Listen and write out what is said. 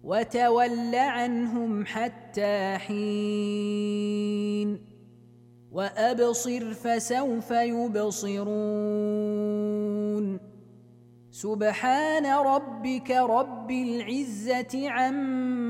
وتول عنهم حتى حين وأبصر فسوف يبصرون سبحان ربك رب العزة عما